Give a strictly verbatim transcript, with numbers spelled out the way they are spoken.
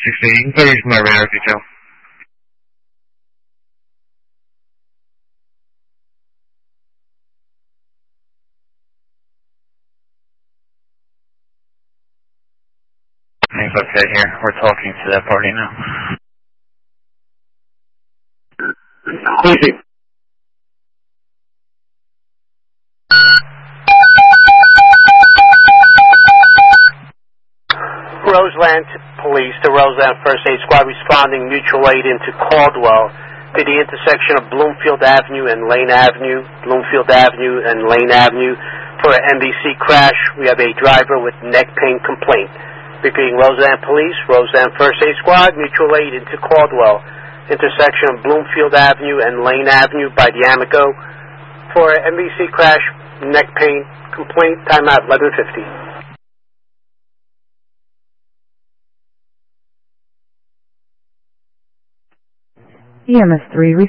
sixty-eight. You can go use my radar detail. Things okay here. We're talking to that party now. Easy. Roseland Police, the Roseland First Aid Squad responding mutual aid into Caldwell to the intersection of Bloomfield Avenue and Lane Avenue, Bloomfield Avenue and Lane Avenue for an N B C crash. We have a driver with neck pain complaint. Repeating, Roseland Police, Roseland First Aid Squad, mutual aid into Caldwell, intersection of Bloomfield Avenue and Lane Avenue by the Amico for an N B C crash, neck pain complaint, time out eleven fifty. E M S three